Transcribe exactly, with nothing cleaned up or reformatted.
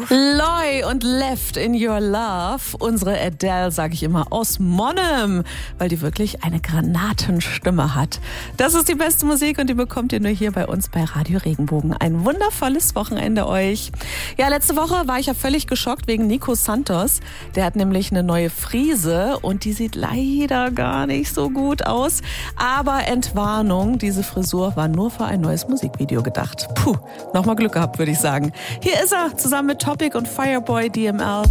Loy und Left in Your Love. Unsere Adele, sage ich immer, aus Monnem, weil die wirklich eine Granatenstimme hat. Das ist die beste Musik und die bekommt ihr nur hier bei uns bei Radio Regenbogen. Ein wundervolles Wochenende euch. Ja, letzte Woche war ich ja völlig geschockt wegen Nico Santos. Der hat nämlich eine neue Frise und die sieht leider gar nicht so gut aus. Aber Entwarnung, diese Frisur war nur für ein neues Musikvideo gedacht. Puh, nochmal Glück gehabt, würde ich sagen. Hier ist er, zusammen mit Topic und Fireboy D M L.